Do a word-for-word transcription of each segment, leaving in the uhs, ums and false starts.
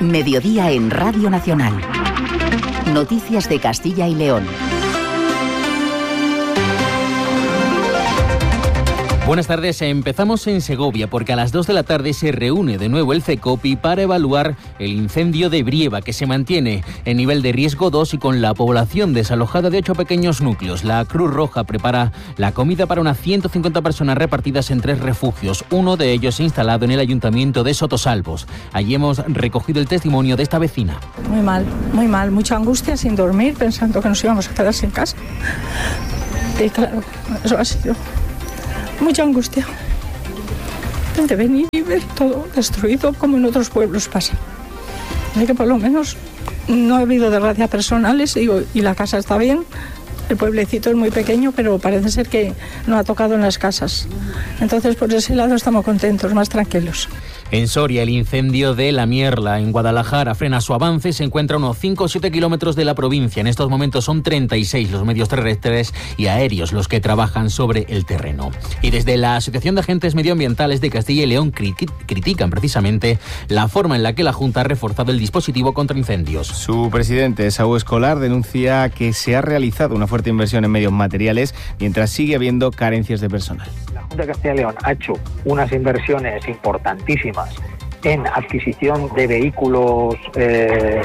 Mediodía en Radio Nacional. Noticias de Castilla y León. Buenas tardes, empezamos en Segovia porque a las dos de la tarde se reúne de nuevo el CECOPI para evaluar el incendio de Brieva, que se mantiene en nivel de riesgo dos y con la población desalojada de ocho pequeños núcleos. La Cruz Roja prepara la comida para unas ciento cincuenta personas repartidas en tres refugios, uno de ellos instalado en el ayuntamiento de Sotosalvos. Allí hemos recogido el testimonio de esta vecina. Muy mal, muy mal, mucha angustia, sin dormir, pensando que nos íbamos a quedar sin casa. Y claro, eso ha sido mucha angustia de venir y ver todo destruido como en otros pueblos pasa. Así que por lo menos no ha habido desgracias personales y, y la casa está bien. El pueblecito es muy pequeño, pero parece ser que no ha tocado en las casas. Entonces por ese lado estamos contentos, más tranquilos. En Soria, el incendio de La Mierla, en Guadalajara, frena su avance. Se encuentra a unos cinco o siete kilómetros de la provincia. En estos momentos son treinta y seis los medios terrestres y aéreos los que trabajan sobre el terreno. Y desde la Asociación de Agentes Medioambientales de Castilla y León crit- critican precisamente la forma en la que la Junta ha reforzado el dispositivo contra incendios. Su presidente, Saúl Escolar, denuncia que se ha realizado una fuerte inversión en medios materiales mientras sigue habiendo carencias de personal. La Junta de Castilla y León ha hecho unas inversiones importantísimas en adquisición de vehículos eh,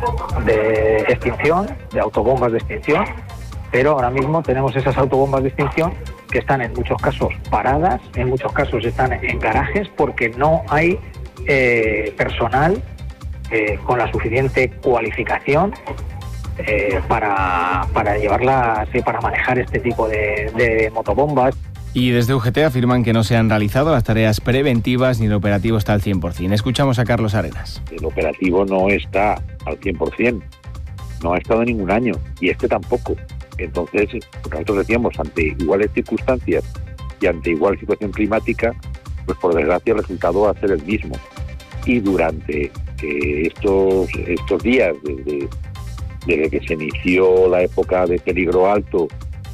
de extinción, de autobombas de extinción, pero ahora mismo tenemos esas autobombas de extinción que están en muchos casos paradas, en muchos casos están en garajes porque no hay eh, personal eh, con la suficiente cualificación eh, para, para llevarlas, eh, para manejar este tipo de, de motobombas. Y desde U G T afirman que no se han realizado las tareas preventivas ni el operativo está al cien por ciento. Escuchamos a Carlos Arenas. El operativo no está al cien por ciento, no ha estado en ningún año, y este tampoco. Entonces, nosotros decíamos, ante iguales circunstancias y ante igual situación climática, pues por desgracia el resultado va a ser el mismo. Y durante eh, estos, estos días, desde, desde que se inició la época de peligro alto,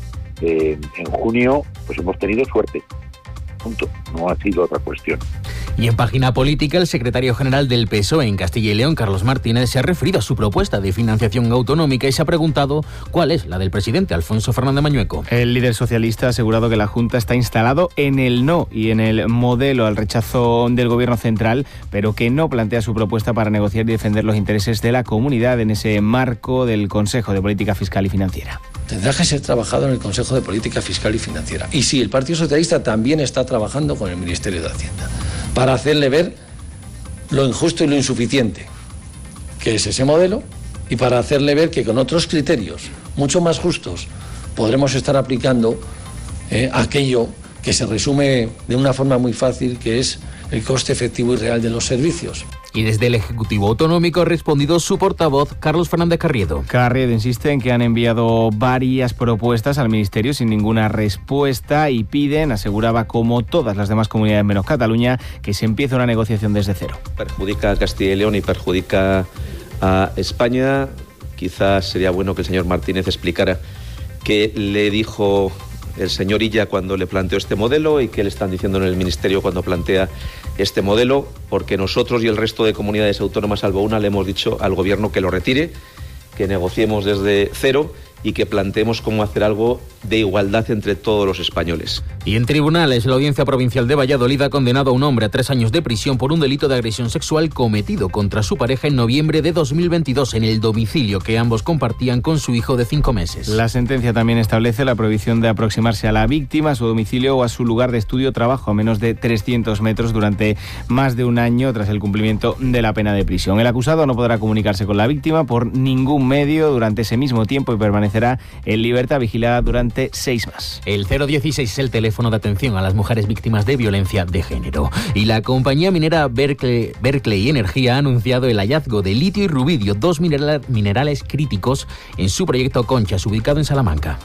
En, en junio, pues hemos tenido suerte. Punto. No ha sido otra cuestión. Y en página política, el secretario general del P S O E en Castilla y León, Carlos Martínez, se ha referido a su propuesta de financiación autonómica y se ha preguntado cuál es la del presidente Alfonso Fernández Mañueco. El líder socialista ha asegurado que la Junta está instalado en el no y en el modelo al rechazo del gobierno central, pero que no plantea su propuesta para negociar y defender los intereses de la comunidad en ese marco del Consejo de Política Fiscal y Financiera. Tendrá que ser trabajado en el Consejo de Política Fiscal y Financiera. Y sí, el Partido Socialista también está trabajando con el Ministerio de Hacienda para hacerle ver lo injusto y lo insuficiente que es ese modelo y para hacerle ver que con otros criterios mucho más justos podremos estar aplicando eh, aquello que se resume de una forma muy fácil, que es el coste efectivo y real de los servicios. Y desde el Ejecutivo Autonómico ha respondido su portavoz, Carlos Fernández Carriedo. Carriedo insiste en que han enviado varias propuestas al Ministerio sin ninguna respuesta y piden, aseguraba como todas las demás comunidades menos Cataluña, que se empiece una negociación desde cero. Perjudica a Castilla y León y perjudica a España. Quizás sería bueno que el señor Martínez explicara qué le dijo el señor Illa cuando le planteó este modelo y qué le están diciendo en el Ministerio cuando plantea este modelo, porque nosotros y el resto de comunidades autónomas, salvo una, le hemos dicho al Gobierno que lo retire, que negociemos desde cero y que planteemos cómo hacer algo de igualdad entre todos los españoles. Y en tribunales, la Audiencia Provincial de Valladolid ha condenado a un hombre a tres años de prisión por un delito de agresión sexual cometido contra su pareja en noviembre de dos mil veintidós en el domicilio que ambos compartían con su hijo de cinco meses. La sentencia también establece la prohibición de aproximarse a la víctima, a su domicilio o a su lugar de estudio o trabajo a menos de trescientos metros durante más de un año tras el cumplimiento de la pena de prisión. El acusado no podrá comunicarse con la víctima por ningún medio durante ese mismo tiempo y permanecerá en libertad vigilada durante seis más. El cero dieciséis es el teléfono de atención a las mujeres víctimas de violencia de género. Y la compañía minera Berkeley, Berkeley Energía ha anunciado el hallazgo de litio y rubidio, dos mineral, minerales críticos, en su proyecto Conchas, ubicado en Salamanca.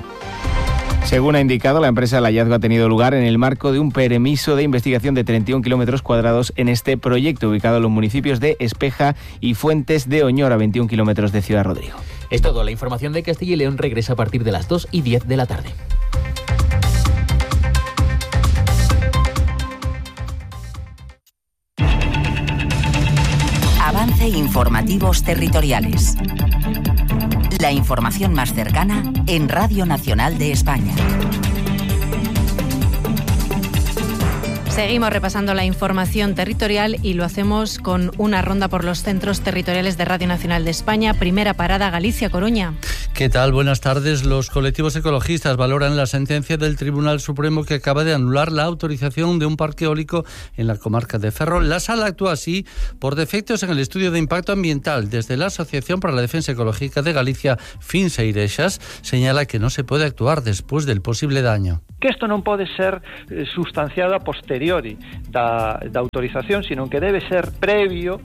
Según ha indicado la empresa, el hallazgo ha tenido lugar en el marco de un permiso de investigación de treinta y un kilómetros cuadrados en este proyecto, ubicado en los municipios de Espeja y Fuentes de Oñor, a veintiún kilómetros de Ciudad Rodrigo. Es todo. La información de Castilla y León regresa a partir de las dos y diez de la tarde. Avance Informativos Territoriales. La información más cercana en Radio Nacional de España. Seguimos repasando la información territorial y lo hacemos con una ronda por los centros territoriales de Radio Nacional de España. Primera parada, Galicia-Coruña. ¿Qué tal? Buenas tardes. Los colectivos ecologistas valoran la sentencia del Tribunal Supremo que acaba de anular la autorización de un parque eólico en la comarca de Ferrol. La sala actúa así por defectos en el estudio de impacto ambiental. Desde la Asociación para la Defensa Ecológica de Galicia, Finseirexas, señala que no se puede actuar después del posible daño. Que isto non pode ser eh, sustanciado a posteriori da, da autorización, sino que debe ser previo.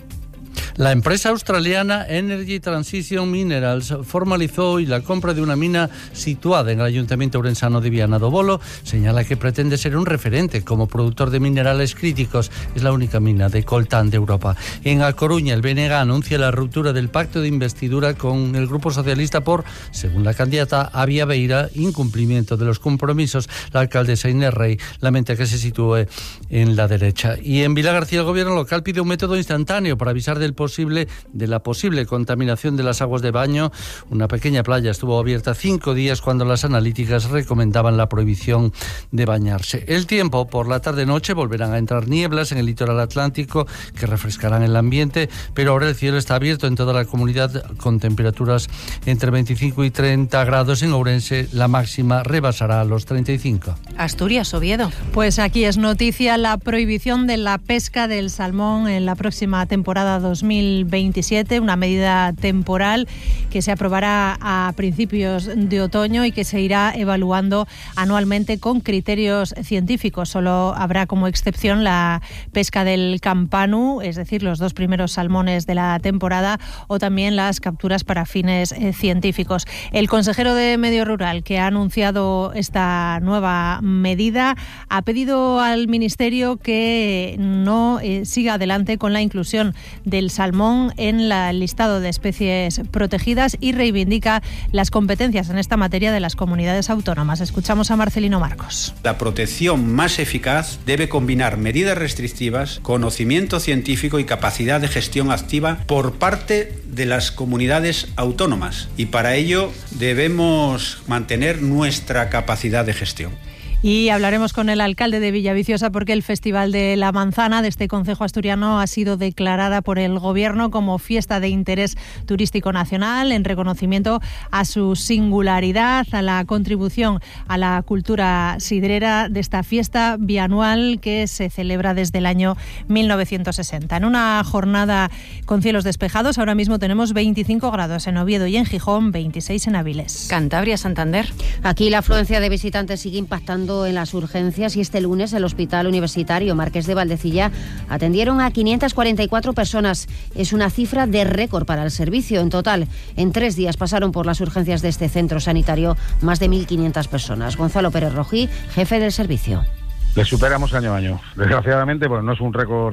La empresa australiana Energy Transition Minerals formalizó hoy la compra de una mina situada en el Ayuntamiento Ourensano de Viana do Bolo. Señala que pretende ser un referente como productor de minerales críticos. Es la única mina de coltán de Europa. En A Coruña, el B N G anuncia la ruptura del pacto de investidura con el Grupo Socialista por, según la candidata Avia Beira, incumplimiento de los compromisos. La alcaldesa Inés Rey lamenta que se sitúe en la derecha. Y en Vilagarcía, el gobierno local pide un método instantáneo para avisar del posible de la posible contaminación de las aguas de baño. Una pequeña playa estuvo abierta cinco días cuando las analíticas recomendaban la prohibición de bañarse. El tiempo, por la tarde-noche volverán a entrar nieblas en el litoral atlántico que refrescarán el ambiente, pero ahora el cielo está abierto en toda la comunidad con temperaturas entre veinticinco y treinta grados. En Ourense la máxima rebasará los treinta y cinco. Asturias, Oviedo. Pues aquí es noticia la prohibición de la pesca del salmón en la próxima temporada dos mil veintisiete, una medida temporal que se aprobará a principios de otoño y que se irá evaluando anualmente con criterios científicos. Solo habrá como excepción la pesca del campanu, es decir, los dos primeros salmones de la temporada, o también las capturas para fines eh, científicos. El consejero de Medio Rural, que ha anunciado esta nueva medida, ha pedido al Ministerio que no eh, siga adelante con la inclusión del salmón en el listado de especies protegidas y reivindica las competencias en esta materia de las comunidades autónomas. Escuchamos a Marcelino Marcos. La protección más eficaz debe combinar medidas restrictivas, conocimiento científico y capacidad de gestión activa por parte de las comunidades autónomas, y para ello debemos mantener nuestra capacidad de gestión. Y hablaremos con el alcalde de Villaviciosa porque el Festival de la Manzana de este concejo asturiano ha sido declarada por el Gobierno como fiesta de interés turístico nacional en reconocimiento a su singularidad, a la contribución a la cultura sidrera de esta fiesta bianual que se celebra desde el año mil novecientos sesenta. En una jornada con cielos despejados, ahora mismo tenemos veinticinco grados en Oviedo y en Gijón, veintiséis en Avilés. Cantabria, Santander. Aquí la afluencia de visitantes sigue impactando en las urgencias y este lunes el Hospital Universitario Marqués de Valdecilla atendieron a quinientas cuarenta y cuatro personas. Es una cifra de récord para el servicio. En total, en tres días pasaron por las urgencias de este centro sanitario más de mil quinientas personas. Gonzalo Pérez Rojí, jefe del servicio. Le superamos año a año. Desgraciadamente, pues no es un récord.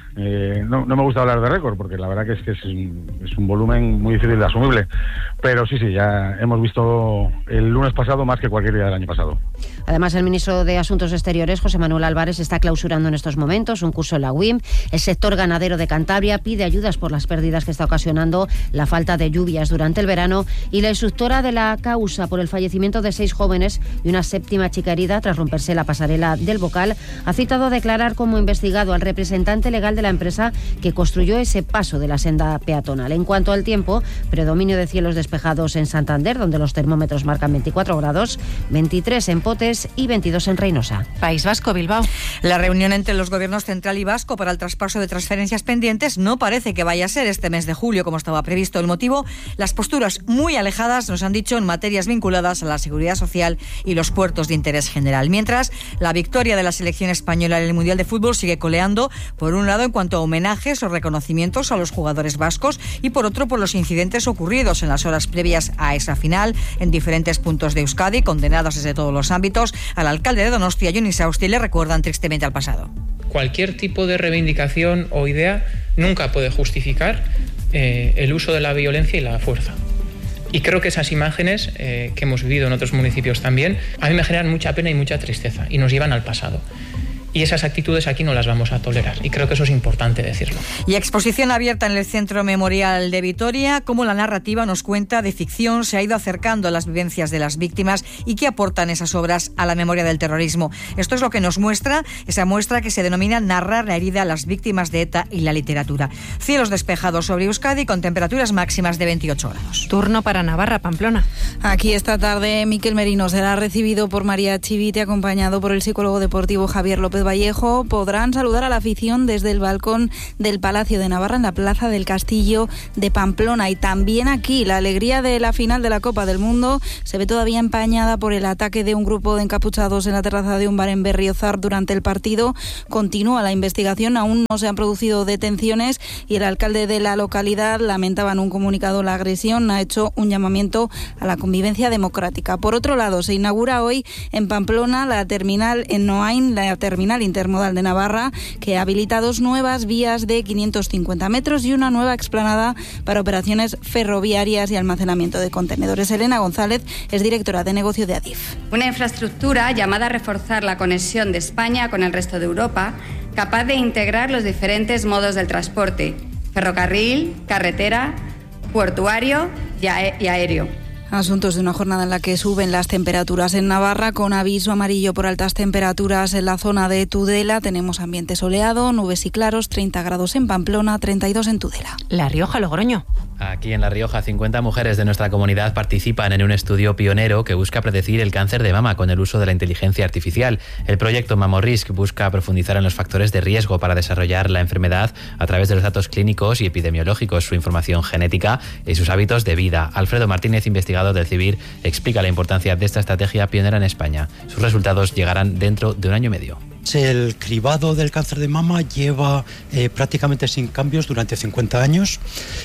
Eh, no, no me gusta hablar de récord porque la verdad que es que es un, es un volumen muy difícil de asumible, pero sí, sí, ya hemos visto el lunes pasado más que cualquier día del año pasado. Además, el ministro de Asuntos Exteriores, José Manuel Álvarez, está clausurando en estos momentos un curso en la U I M. El sector ganadero de Cantabria pide ayudas por las pérdidas que está ocasionando la falta de lluvias durante el verano, y la instructora de la causa por el fallecimiento de seis jóvenes y una séptima chica herida tras romperse la pasarela del Bocal ha citado a declarar como investigado al representante legal de la empresa que construyó ese paso de la senda peatonal. En cuanto al tiempo, predominio de cielos despejados en Santander, donde los termómetros marcan veinticuatro grados, veintitrés en Potes y veintidós en Reynosa. País Vasco, Bilbao. La reunión entre los gobiernos central y vasco para el traspaso de transferencias pendientes no parece que vaya a ser este mes de julio como estaba previsto. El motivo, las posturas muy alejadas, nos han dicho, en materias vinculadas a la seguridad social y los puertos de interés general. Mientras, la victoria de la selección española en el Mundial de Fútbol sigue coleando, por un lado en cuanto a homenajes o reconocimientos a los jugadores vascos y por otro por los incidentes ocurridos en las horas previas a esa final en diferentes puntos de Euskadi, condenados desde todos los ámbitos. Al alcalde de Donostia, Jonis Sausti, le recuerdan tristemente al pasado. Cualquier tipo de reivindicación o idea nunca puede justificar eh, el uso de la violencia y la fuerza. Y creo que esas imágenes eh, que hemos vivido en otros municipios también, a mí me generan mucha pena y mucha tristeza y nos llevan al pasado. Y esas actitudes aquí no las vamos a tolerar. Y creo que eso es importante decirlo. Y exposición abierta en el Centro Memorial de Vitoria, cómo la narrativa nos cuenta de ficción se ha ido acercando a las vivencias de las víctimas y qué aportan esas obras a la memoria del terrorismo. Esto es lo que nos muestra esa muestra que se denomina Narrar la herida a las víctimas de ETA y la literatura. Cielos despejados sobre Euskadi con temperaturas máximas de veintiocho grados. Turno para Navarra, Pamplona. Aquí esta tarde Miquel Merino será recibido por María Chivite, acompañado por el psicólogo deportivo Javier López Vallejo. Podrán saludar a la afición desde el balcón del Palacio de Navarra en la Plaza del Castillo de Pamplona. Y también aquí la alegría de la final de la Copa del Mundo se ve todavía empañada por el ataque de un grupo de encapuchados en la terraza de un bar en Berriozar durante el partido. Continúa la investigación, aún no se han producido detenciones y el alcalde de la localidad lamentaba en un comunicado la agresión, ha hecho un llamamiento a la convivencia democrática. Por otro lado, se inaugura hoy en Pamplona la terminal en Noain, la terminal intermodal de Navarra, que habilita dos nuevas vías de quinientos cincuenta metros y una nueva explanada para operaciones ferroviarias y almacenamiento de contenedores. Elena González es directora de negocio de Adif. Una infraestructura llamada a reforzar la conexión de España con el resto de Europa, capaz de integrar los diferentes modos del transporte: ferrocarril, carretera, portuario y aéreo. Asuntos de una jornada en la que suben las temperaturas en Navarra, con aviso amarillo por altas temperaturas en la zona de Tudela. Tenemos ambiente soleado, nubes y claros, treinta grados en Pamplona, treinta y dos en Tudela. La Rioja, Logroño. Aquí en La Rioja, cincuenta mujeres de nuestra comunidad participan en un estudio pionero que busca predecir el cáncer de mama con el uso de la inteligencia artificial. El proyecto Mamorisk busca profundizar en los factores de riesgo para desarrollar la enfermedad a través de los datos clínicos y epidemiológicos, su información genética y sus hábitos de vida. Alfredo Martínez, investigador del CIVIR, explica la importancia de esta estrategia pionera en España. Sus resultados llegarán dentro de un año y medio. El cribado del cáncer de mama lleva eh, prácticamente sin cambios durante cincuenta años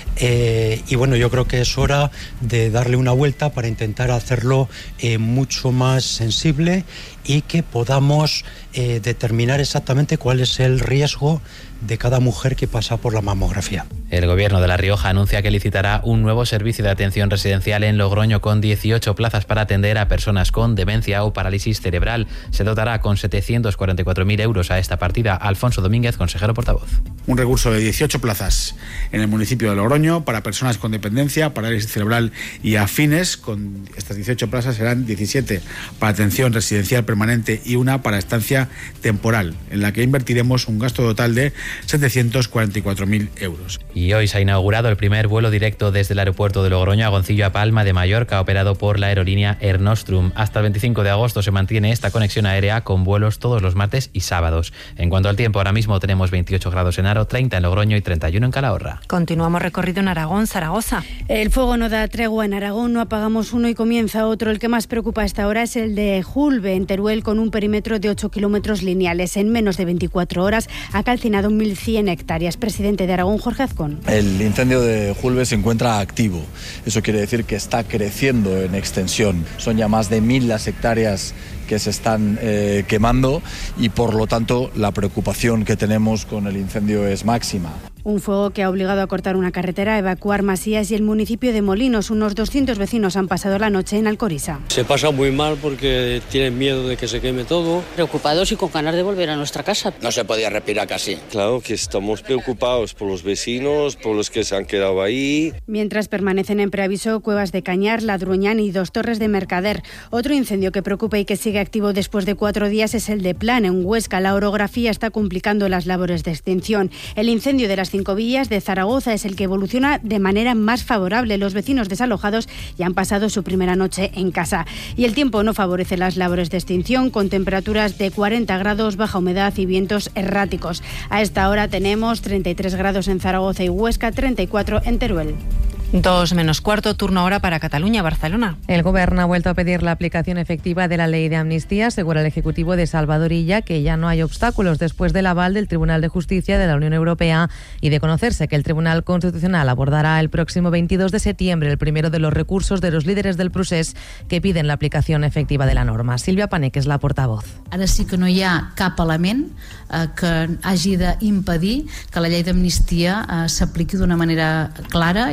eh, y bueno, yo creo que es hora de darle una vuelta para intentar hacerlo eh, mucho más sensible y que podamos eh, determinar exactamente cuál es el riesgo de cada mujer que pasa por la mamografía. El Gobierno de La Rioja anuncia que licitará un nuevo servicio de atención residencial en Logroño con dieciocho plazas para atender a personas con demencia o parálisis cerebral. Se dotará con setecientos cuarenta y cuatro mil euros a esta partida. Alfonso Domínguez, consejero portavoz. Un recurso de dieciocho plazas en el municipio de Logroño para personas con dependencia, parálisis cerebral y afines. Con estas dieciocho plazas serán diecisiete para atención residencial permanente y una para estancia temporal, en la que invertiremos un gasto total de setecientos cuarenta y cuatro mil euros. Y hoy se ha inaugurado el primer vuelo directo desde el aeropuerto de Logroño a Goncillo a Palma de Mallorca, operado por la aerolínea Air Nostrum. Hasta el veinticinco de agosto se mantiene esta conexión aérea con vuelos todos los martes y sábados. En cuanto al tiempo, ahora mismo tenemos veintiocho grados en Aro, treinta en Logroño y treinta y uno en Calahorra. Continuamos recorrido en Aragón, Zaragoza. El fuego no da tregua en Aragón, no apagamos uno y comienza otro. El que más preocupa a esta hora es el de Julbe, en Teruel, con un perímetro de ocho kilómetros lineales. En menos de veinticuatro horas ha calcinado mil cien hectáreas. Presidente de Aragón, Jorge Azcón. El incendio de Julbe se encuentra activo. Eso quiere decir que está creciendo en extensión. Son ya más de mil las hectáreas que se están eh, quemando y por lo tanto la preocupación que tenemos con el incendio es máxima. Un fuego que ha obligado a cortar una carretera, a evacuar Masías y el municipio de Molinos. Unos doscientos vecinos han pasado la noche en Alcoriza. Se pasa muy mal porque tienen miedo de que se queme todo. Preocupados y con ganas de volver a nuestra casa. No se podía respirar casi. Claro que estamos preocupados por los vecinos, por los que se han quedado ahí. Mientras permanecen en preaviso Cuevas de Cañar, Ladruñán y Dos Torres de Mercader. Otro incendio que preocupa y que sigue activo después de cuatro días es el de Plan, en Huesca. La orografía está complicando las labores de extinción. El incendio de las Cinco Villas de Zaragoza es el que evoluciona de manera más favorable. Los vecinos desalojados ya han pasado su primera noche en casa. Y el tiempo no favorece las labores de extinción, con temperaturas de cuarenta grados, baja humedad y vientos erráticos. A esta hora tenemos treinta y tres grados en Zaragoza y Huesca, treinta y cuatro en Teruel. Dos menos cuarto, turno ahora para Cataluña, Barcelona. El Gobierno ha vuelto a pedir la aplicación efectiva de la ley de amnistía, asegura el Ejecutivo de Salvador Illa, que ya no hay obstáculos después del aval del Tribunal de Justicia de la Unión Europea y de conocerse que el Tribunal Constitucional abordará el próximo veintidós de septiembre el primero de los recursos de los líderes del procés que piden la aplicación efectiva de la norma. Silvia Pané, que és la portavoz. Ara sí que no hi ha cap element eh, que hagi d'impedir que la llei d'amnistia eh, s'apliqui d'una manera clara i s'apliqui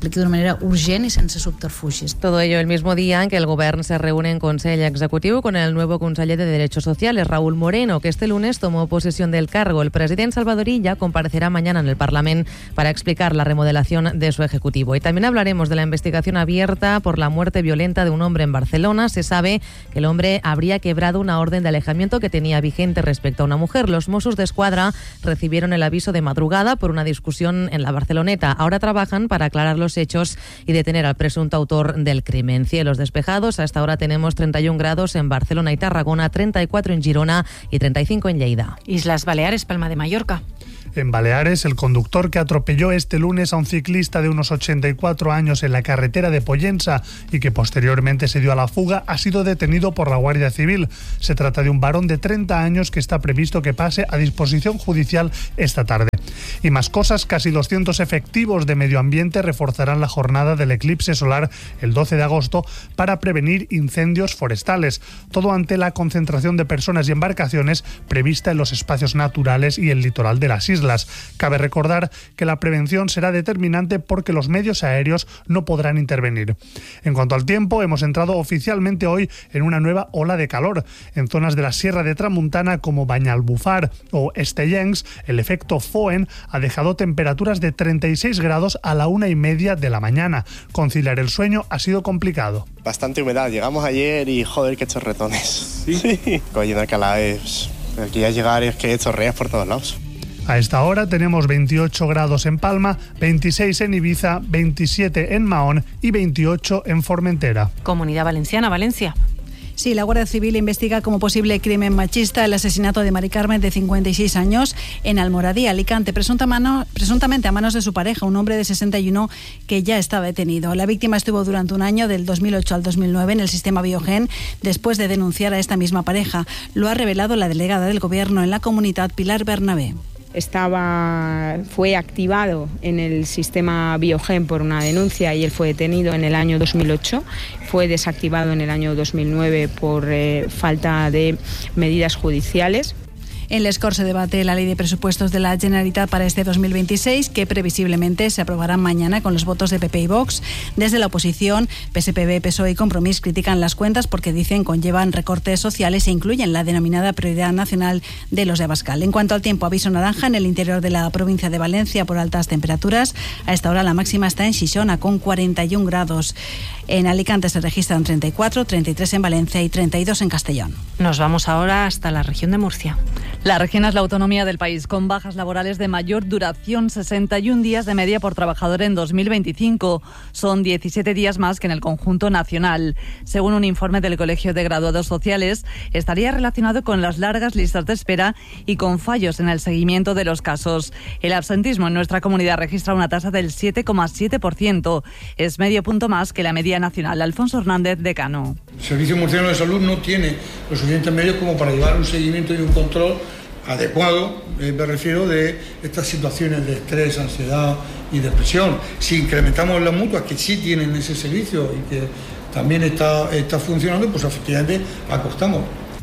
s'apliqui d'una manera urgent y sense subterfugis. Todo ello el mismo día en que el Gobierno se reúne en Consell Executiu con el nuevo conseller de Derechos Sociales, Raúl Moreno, que este lunes tomó posesión del cargo. El presidente Salvador Illa comparecerá mañana en el Parlamento para explicar la remodelación de su ejecutivo. Y también hablaremos de la investigación abierta por la muerte violenta de un hombre en Barcelona. Se sabe que el hombre habría quebrado una orden de alejamiento que tenía vigente respecto a una mujer. Los Mossos d'Esquadra recibieron el aviso de madrugada por una discusión en la Barceloneta. Ahora trabajan para aclarar los hechos y detener al presunto autor del crimen. Cielos despejados. Hasta ahora tenemos treinta y un grados en Barcelona y Tarragona, treinta y cuatro en Girona y treinta y cinco en Lleida. Islas Baleares, Palma de Mallorca. En Baleares, el conductor que atropelló este lunes a un ciclista de unos ochenta y cuatro años en la carretera de Pollensa y que posteriormente se dio a la fuga ha sido detenido por la Guardia Civil. Se trata de un varón de treinta años que está previsto que pase a disposición judicial esta tarde. Y más cosas, casi doscientos efectivos de medio ambiente reforzarán la jornada del eclipse solar el doce de agosto para prevenir incendios forestales. Todo ante la concentración de personas y embarcaciones prevista en los espacios naturales y el litoral de las islas. Cabe recordar que la prevención será determinante porque los medios aéreos no podrán intervenir. En cuanto al tiempo, hemos entrado oficialmente hoy en una nueva ola de calor. En zonas de la Sierra de Tramuntana como Banyalbufar o Estellencs, el efecto Foehn ha dejado temperaturas de treinta y seis grados a la una y media de la mañana. Conciliar el sueño ha sido complicado. Bastante humedad. Llegamos ayer y joder, qué chorretones. Sí. sí. Coño, de Alcalá es... Aquí a llegar es que chorreas por todos lados. A esta hora tenemos veintiocho grados en Palma, veintiséis en Ibiza, veintisiete en Mahón y veintiocho en Formentera. Comunidad Valenciana, Valencia. Sí, la Guardia Civil investiga como posible crimen machista el asesinato de Mari Carmen, de cincuenta y seis años, en Almoradí, Alicante, presunta mano, presuntamente a manos de su pareja, un hombre de sesenta y uno que ya estaba detenido. La víctima estuvo durante un año, del dos mil ocho al dos mil nueve, en el sistema Biogen, después de denunciar a esta misma pareja. Lo ha revelado la delegada del Gobierno en la comunidad, Pilar Bernabé. Estaba, fue activado en el sistema Biogen por una denuncia y él fue detenido en el año dos mil ocho. Fue desactivado en el año dos mil nueve por eh, falta de medidas judiciales. En Les Corts se debate la ley de presupuestos de la Generalitat para este dos mil veintiséis, que previsiblemente se aprobará mañana con los votos de P P y Vox. Desde la oposición, P S P B, P S O E y Compromís critican las cuentas porque dicen conllevan recortes sociales e incluyen la denominada prioridad nacional de los de Abascal. En cuanto al tiempo, aviso naranja en el interior de la provincia de Valencia por altas temperaturas. A esta hora la máxima está en Xixona con cuarenta y un grados. En Alicante se registran treinta y cuatro, treinta y tres en Valencia y treinta y dos en Castellón. Nos vamos ahora hasta la región de Murcia. La región es la autonomía del país, con bajas laborales de mayor duración, sesenta y un días de media por trabajador en dos mil veinticinco. Son diecisiete días más que en el conjunto nacional. Según un informe del Colegio de Graduados Sociales, estaría relacionado con las largas listas de espera y con fallos en el seguimiento de los casos. El absentismo en nuestra comunidad registra una tasa del siete coma siete por ciento. Es medio punto más que la media nacional. Alfonso Hernández, decano. El Servicio Murciano de Salud no tiene los suficientes medios como para llevar un seguimiento y un control adecuado, eh, me refiero, de estas situaciones de estrés, ansiedad y depresión. Si incrementamos las mutuas que sí tienen ese servicio y que también está, está funcionando, pues efectivamente acostamos.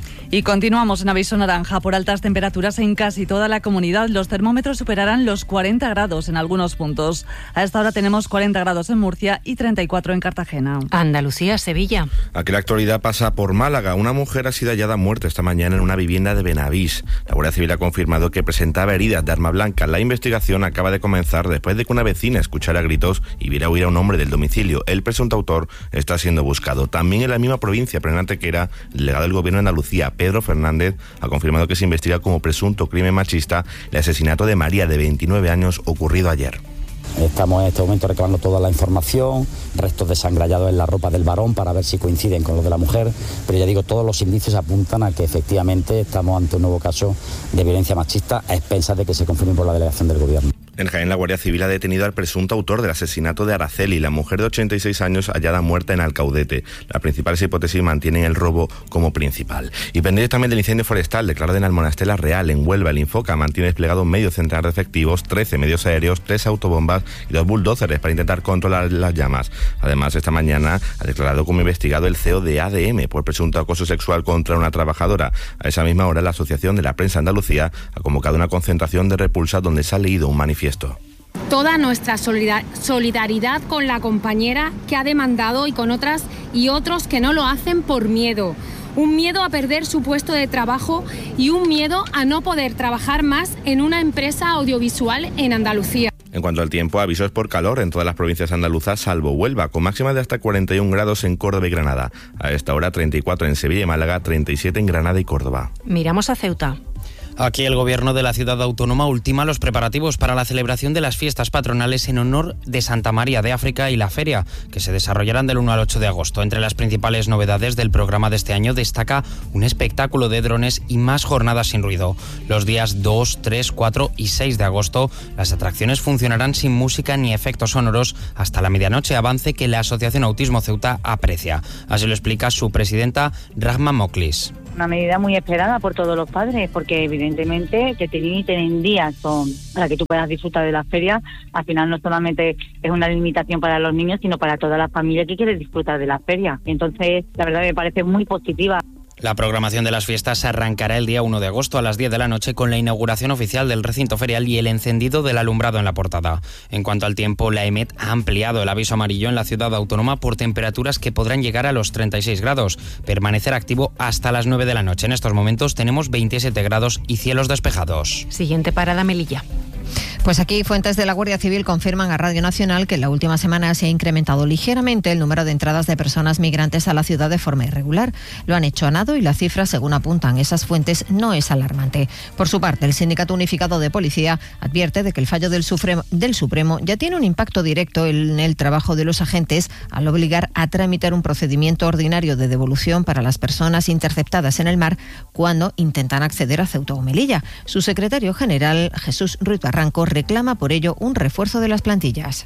Y continuamos en aviso naranja por altas temperaturas en casi toda la comunidad. Los termómetros superarán los cuarenta grados en algunos puntos. A esta hora tenemos cuarenta grados en Murcia y treinta y cuatro en Cartagena. Andalucía, Sevilla. Aquí la actualidad pasa por Málaga. Una mujer ha sido hallada muerta esta mañana en una vivienda de Benavís. La Guardia Civil ha confirmado que presentaba heridas de arma blanca. La investigación acaba de comenzar después de que una vecina escuchara gritos y viera huir a un hombre del domicilio. El presunto autor está siendo buscado. También en la misma provincia, pero en Antequera, el delegado del Gobierno de Andalucía, Pedro Fernández, ha confirmado que se investiga como presunto crimen machista el asesinato de María, de veintinueve años, ocurrido ayer. Estamos en este momento recabando toda la información, restos de sangre hallados en la ropa del varón para ver si coinciden con los de la mujer, pero ya digo, todos los indicios apuntan a que efectivamente estamos ante un nuevo caso de violencia machista a expensas de que se confirme por la delegación del Gobierno. En Jaén, la Guardia Civil ha detenido al presunto autor del asesinato de Araceli, la mujer de ochenta y seis años hallada muerta en Alcaudete. Las principales hipótesis mantienen el robo como principal. Y pendientes también del incendio forestal declarado en Almonastela Real, en Huelva. El Infoca mantiene desplegado un medio centenar de efectivos, trece medios aéreos, tres autobombas y dos bulldozers para intentar controlar las llamas. Además, esta mañana ha declarado como investigado el C E O de A D M por presunto acoso sexual contra una trabajadora. A esa misma hora, la Asociación de la Prensa Andalucía ha convocado una concentración de repulsa donde se ha leído un manifiesto. toda nuestra solidaridad con la compañera que ha demandado y con otras y otros que no lo hacen por miedo. Un miedo a perder su puesto de trabajo y un miedo a no poder trabajar más en una empresa audiovisual en Andalucía. En cuanto al tiempo, avisos por calor en todas las provincias andaluzas, salvo Huelva, con máximas de hasta cuarenta y un grados en Córdoba y Granada. A esta hora treinta y cuatro en Sevilla y Málaga, treinta y siete en Granada y Córdoba. Miramos a Ceuta. Aquí el gobierno de la ciudad autónoma ultima los preparativos para la celebración de las fiestas patronales en honor de Santa María de África y la feria, que se desarrollarán del uno al ocho de agosto. Entre las principales novedades del programa de este año destaca un espectáculo de drones y más jornadas sin ruido. Los días dos, tres, cuatro y seis de agosto, las atracciones funcionarán sin música ni efectos sonoros hasta la medianoche, avance que la Asociación Autismo Ceuta aprecia. Así lo explica su presidenta, Rahma Moklis. Una medida muy esperada por todos los padres, porque evidentemente que te limiten en días con, para que tú puedas disfrutar de la feria, al final no solamente es una limitación para los niños, sino para toda la familia que quiere disfrutar de la feria. Entonces, la verdad me parece muy positiva. La programación de las fiestas arrancará el día uno de agosto a las diez de la noche con la inauguración oficial del recinto ferial y el encendido del alumbrado en la portada. En cuanto al tiempo, la EMET ha ampliado el aviso amarillo en la ciudad autónoma por temperaturas que podrán llegar a los treinta y seis grados, permanecer activo hasta las nueve de la noche. En estos momentos tenemos veintisiete grados y cielos despejados. Siguiente parada, Melilla. Pues aquí fuentes de la Guardia Civil confirman a Radio Nacional que en la última semana se ha incrementado ligeramente el número de entradas de personas migrantes a la ciudad de forma irregular. Lo han hecho a nado y la cifra, según apuntan esas fuentes, no es alarmante. Por su parte, el Sindicato Unificado de Policía advierte de que el fallo del, Sufremo, del Supremo ya tiene un impacto directo en el trabajo de los agentes al obligar a tramitar un procedimiento ordinario de devolución para las personas interceptadas en el mar cuando intentan acceder a Ceuta o Melilla. Su secretario general, Jesús Ruiz Barranco, reclama por ello un refuerzo de las plantillas.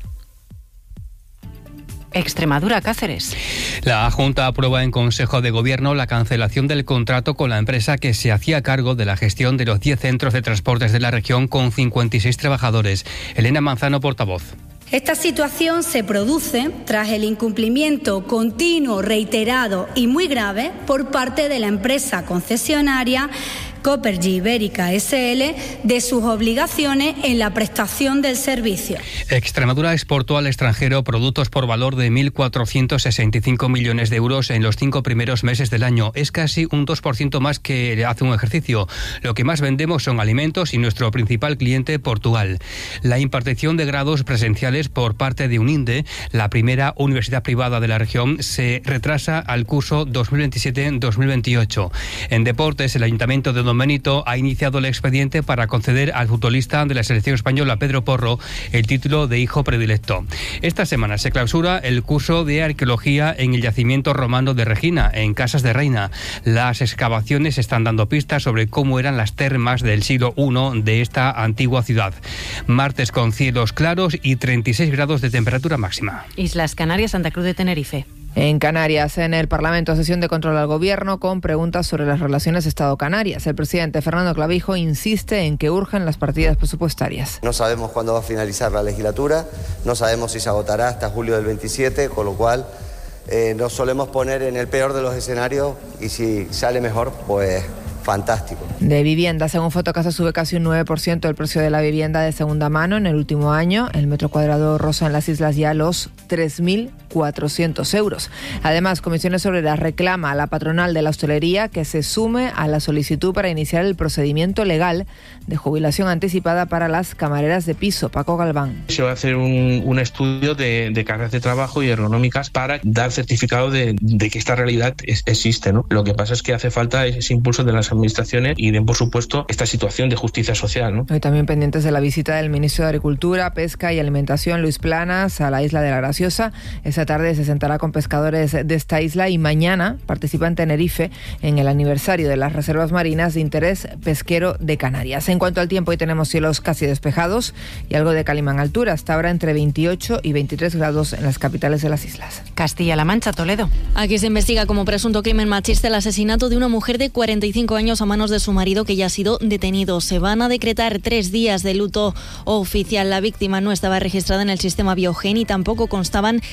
Extremadura, Cáceres. La Junta aprueba en Consejo de Gobierno la cancelación del contrato con la empresa que se hacía cargo de la gestión de los diez centros de transportes de la región con cincuenta y seis trabajadores. Elena Manzano, portavoz. Esta situación se produce tras el incumplimiento continuo, reiterado y muy grave por parte de la empresa concesionaria Copergy Ibérica S L de sus obligaciones en la prestación del servicio. Extremadura exportó al extranjero productos por valor de mil cuatrocientos sesenta y cinco millones de euros en los cinco primeros meses del año. Es casi un dos por ciento más que hace un ejercicio. Lo que más vendemos son alimentos y nuestro principal cliente, Portugal. La impartición de grados presenciales por parte de UNINDE, la primera universidad privada de la región, se retrasa al curso dos mil veintisiete dos mil veintiocho. En deportes, el Ayuntamiento de Don Benito ha iniciado el expediente para conceder al futbolista de la selección española, Pedro Porro, el título de hijo predilecto. Esta semana se clausura el curso de arqueología en el yacimiento romano de Regina, en Casas de Reina. Las excavaciones están dando pistas sobre cómo eran las termas del siglo primero de esta antigua ciudad. Martes con cielos claros y treinta y seis grados de temperatura máxima. Islas Canarias, Santa Cruz de Tenerife. En Canarias, en el Parlamento, sesión de control al Gobierno con preguntas sobre las relaciones Estado-Canarias. El presidente Fernando Clavijo insiste en que urgen las partidas presupuestarias. No sabemos cuándo va a finalizar la legislatura, no sabemos si se agotará hasta julio del veintisiete, con lo cual eh, nos solemos poner en el peor de los escenarios y si sale mejor, pues fantástico. De vivienda, según Fotocasa, sube casi un nueve por ciento el precio de la vivienda de segunda mano en el último año. El metro cuadrado rosa en las islas ya los tres mil cuatrocientos euros. Además, Comisiones Obreras reclama a la patronal de la hostelería que se sume a la solicitud para iniciar el procedimiento legal de jubilación anticipada para las camareras de piso. Paco Galván. Se va a hacer un, un estudio de, de cargas de trabajo y ergonómicas para dar certificado de, de que esta realidad es, existe, ¿no? Lo que pasa es que hace falta ese impulso de las administraciones y de, por supuesto, esta situación de justicia social, ¿no? Hoy también pendientes de la visita del ministro de Agricultura, Pesca y Alimentación, Luis Planas, a la isla de La Graciosa. Esta tarde se sentará con pescadores de esta isla y mañana participa en Tenerife en el aniversario de las reservas marinas de interés pesquero de Canarias. En cuanto al tiempo, hoy tenemos cielos casi despejados y algo de calima en altura. Hasta ahora entre veintiocho y veintitrés grados en las capitales de las islas. Castilla-La Mancha, Toledo. Aquí se investiga como presunto crimen machista el asesinato de una mujer de cuarenta y cinco años a manos de su marido, que ya ha sido detenido. Se van a decretar tres días de luto oficial. La víctima no estaba registrada en el sistema Biogen y tampoco constaban denuncias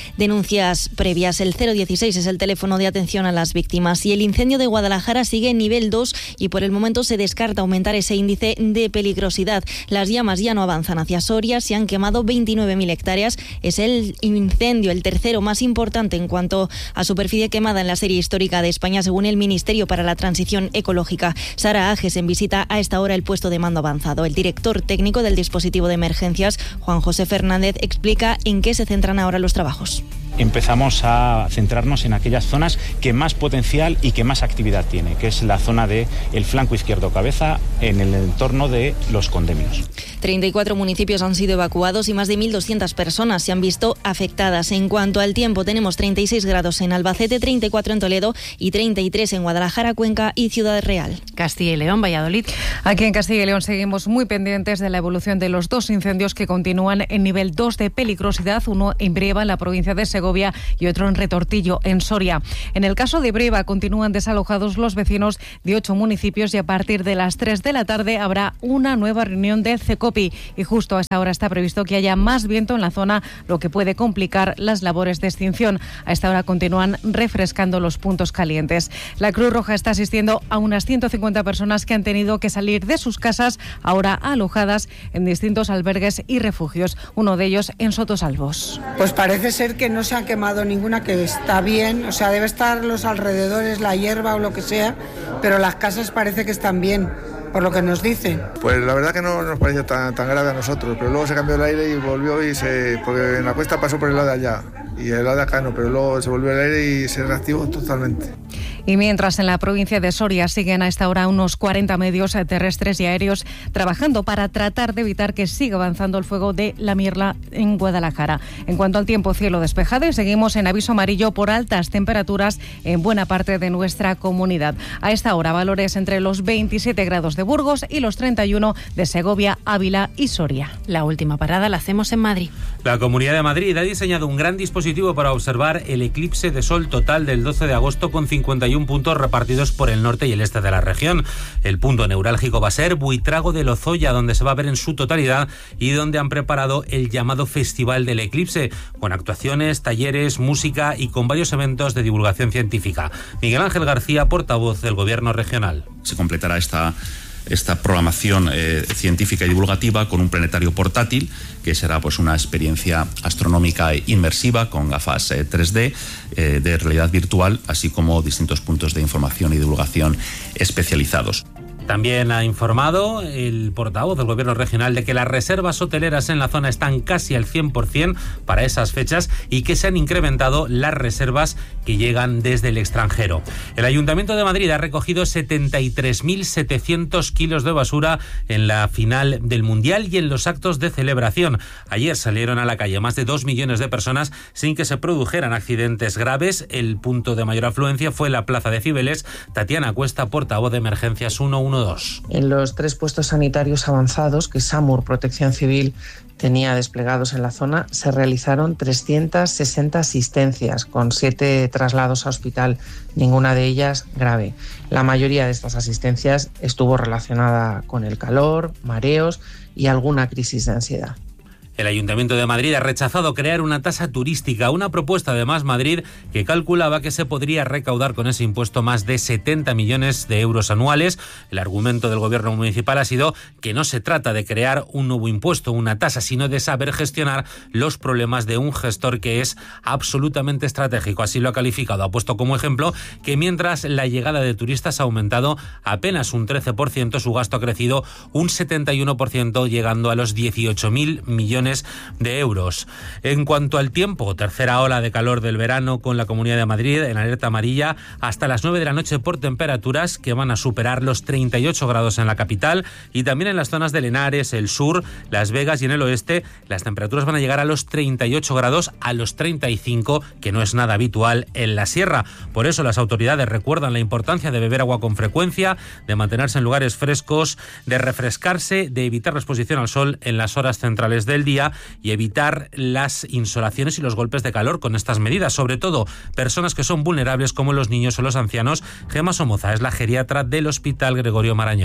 denuncias previas. El cero dieciséis es el teléfono de atención a las víctimas. Y el incendio de Guadalajara sigue en nivel dos y por el momento se descarta aumentar ese índice de peligrosidad. Las llamas ya no avanzan hacia Soria, se han quemado veintinueve mil hectáreas. Es el incendio, el tercero más importante en cuanto a superficie quemada en la serie histórica de España, según el Ministerio para la Transición Ecológica. Sara Ages en visita a esta hora el puesto de mando avanzado. El director técnico del dispositivo de emergencias, Juan José Fernández, explica en qué se centran ahora los trabajos. Empezamos a centrarnos en aquellas zonas que más potencial y que más actividad tiene, que es la zona del flanco izquierdo cabeza en el entorno de los condemios. treinta y cuatro municipios han sido evacuados y más de mil doscientas personas se han visto afectadas. En cuanto al tiempo, tenemos treinta y seis grados en Albacete, treinta y cuatro en Toledo y treinta y tres en Guadalajara, Cuenca y Ciudad Real. Castilla y León, Valladolid. Aquí en Castilla y León seguimos muy pendientes de la evolución de los dos incendios que continúan en nivel dos de peligrosidad, uno en Breva, en la provincia de Segovia, y otro en Retortillo, en Soria. En el caso de Breva, continúan desalojados los vecinos de ocho municipios y a partir de las tres de la tarde habrá una nueva reunión del CECOPI. Y justo a esta hora está previsto que haya más viento en la zona, lo que puede complicar las labores de extinción. A esta hora continúan refrescando los puntos calientes. La Cruz Roja está asistiendo a unas ciento cincuenta personas que han tenido que salir de sus casas, ahora alojadas en distintos albergues y refugios. Uno de ellos en Sotosalvos. Pues parece ser que no se han quemado ninguna, que está bien, o sea, debe estar los alrededores, la hierba o lo que sea, pero las casas parece que están bien, por lo que nos dicen. Pues la verdad que no nos pareció tan, tan grave a nosotros, pero luego se cambió el aire y volvió y se... porque en la cuesta pasó por el lado de allá y el lado de acá no, pero luego se volvió el aire y se reactivó totalmente. Y mientras en la provincia de Soria siguen a esta hora unos cuarenta medios terrestres y aéreos trabajando para tratar de evitar que siga avanzando el fuego de la Mirla en Guadalajara. En cuanto al tiempo, cielo despejado y seguimos en aviso amarillo por altas temperaturas en buena parte de nuestra comunidad. A esta hora valores entre los veintisiete grados de Burgos y los treinta y uno de Segovia, Ávila y Soria. La última parada la hacemos en Madrid. La Comunidad de Madrid ha diseñado un gran dispositivo para observar el eclipse de sol total del doce de agosto con cincuenta y uno puntos repartidos por el norte y el este de la región. El punto neurálgico va a ser Buitrago de Lozoya, donde se va a ver en su totalidad y donde han preparado el llamado Festival del Eclipse, con actuaciones, talleres, música y con varios eventos de divulgación científica. Miguel Ángel García, portavoz del Gobierno regional. Se completará esta esta programación eh, científica y divulgativa con un planetario portátil, que será pues una experiencia astronómica inmersiva con gafas eh, tres D eh, de realidad virtual, así como distintos puntos de información y divulgación especializados. También ha informado el portavoz del Gobierno regional de que las reservas hoteleras en la zona están casi al cien por ciento para esas fechas y que se han incrementado las reservas que llegan desde el extranjero. El Ayuntamiento de Madrid ha recogido setenta y tres mil setecientos kilos de basura en la final del Mundial y en los actos de celebración. Ayer salieron a la calle más de dos millones de personas sin que se produjeran accidentes graves. El punto de mayor afluencia fue la Plaza de Cibeles. Tatiana Cuesta, portavoz de Emergencias ciento doce. En los tres puestos sanitarios avanzados que SAMUR Protección Civil tenía desplegados en la zona, se realizaron trescientas sesenta asistencias con siete traslados a hospital, ninguna de ellas grave. La mayoría de estas asistencias estuvo relacionada con el calor, mareos y alguna crisis de ansiedad. El Ayuntamiento de Madrid ha rechazado crear una tasa turística, una propuesta de Más Madrid que calculaba que se podría recaudar con ese impuesto más de setenta millones de euros anuales. El argumento del Gobierno municipal ha sido que no se trata de crear un nuevo impuesto, una tasa, sino de saber gestionar los problemas de un gestor que es absolutamente estratégico. Así lo ha calificado. Ha puesto como ejemplo que mientras la llegada de turistas ha aumentado apenas un trece por ciento, su gasto ha crecido un setenta y uno por ciento, llegando a los dieciocho mil millones de euros. En cuanto al tiempo, tercera ola de calor del verano con la Comunidad de Madrid en alerta amarilla hasta las nueve de la noche por temperaturas que van a superar los treinta y ocho grados en la capital y también en las zonas de Henares, el sur, Las Vegas y en el oeste las temperaturas van a llegar a los treinta y ocho grados, a los treinta y cinco, que no es nada habitual en la sierra. Por eso las autoridades recuerdan la importancia de beber agua con frecuencia, de mantenerse en lugares frescos, de refrescarse, de evitar la exposición al sol en las horas centrales del día y evitar las insolaciones y los golpes de calor con estas medidas, sobre todo personas que son vulnerables como los niños o los ancianos. Gemma Somoza es la geriatra del Hospital Gregorio Marañón.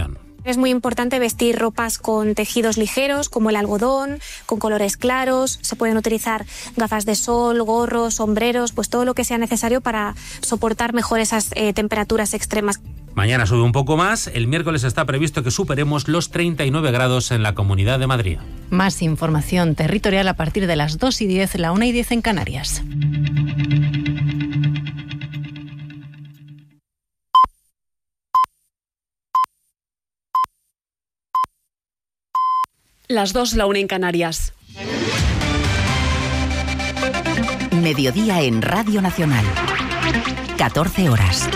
Es muy importante vestir ropas con tejidos ligeros, como el algodón, con colores claros. Se pueden utilizar gafas de sol, gorros, sombreros, pues todo lo que sea necesario para soportar mejor esas eh, temperaturas extremas. Mañana sube un poco más. El miércoles está previsto que superemos los treinta y nueve grados en la Comunidad de Madrid. Más información territorial a partir de las dos y diez, la una y diez en Canarias. Las dos, la una en Canarias. Mediodía en Radio Nacional. catorce horas.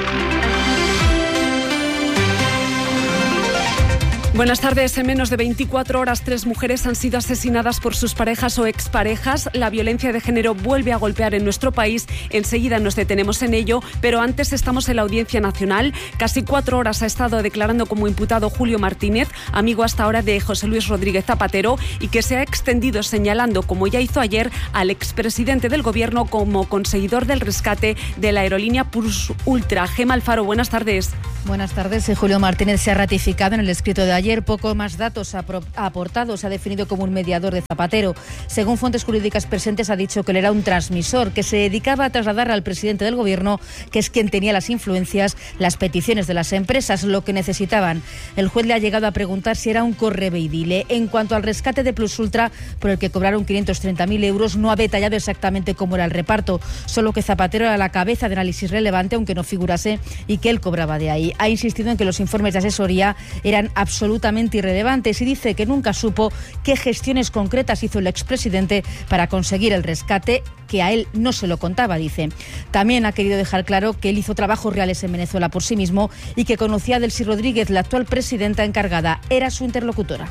Buenas tardes. En menos de veinticuatro horas, tres mujeres han sido asesinadas por sus parejas o exparejas. La violencia de género vuelve a golpear en nuestro país. Enseguida nos detenemos en ello, pero antes estamos en la Audiencia Nacional. Casi cuatro horas ha estado declarando como imputado Julio Martínez, amigo hasta ahora de José Luis Rodríguez Zapatero, y que se ha extendido señalando, como ya hizo ayer, al expresidente del Gobierno como conseguidor del rescate de la aerolínea Plus Ultra. Gema Alfaro, buenas tardes. Buenas tardes. Julio Martínez se ha ratificado en el escrito de ayer. Poco más datos ha aportado. Se ha definido como un mediador de Zapatero. Según fuentes jurídicas presentes, ha dicho que él era un transmisor, que se dedicaba a trasladar al presidente del Gobierno, que es quien tenía las influencias, las peticiones de las empresas, lo que necesitaban. El juez le ha llegado a preguntar si era un correveidile. En cuanto al rescate de Plus Ultra, por el que cobraron quinientos treinta mil euros, no ha detallado exactamente cómo era el reparto, solo que Zapatero era la cabeza de análisis relevante, aunque no figurase, y que él cobraba de ahí. Ha insistido en que los informes de asesoría eran absolutamente irrelevantes y dice que nunca supo qué gestiones concretas hizo el expresidente para conseguir el rescate, que a él no se lo contaba, dice. También ha querido dejar claro que él hizo trabajos reales en Venezuela por sí mismo y que conocía a Delcy Rodríguez, la actual presidenta encargada. Era su interlocutora.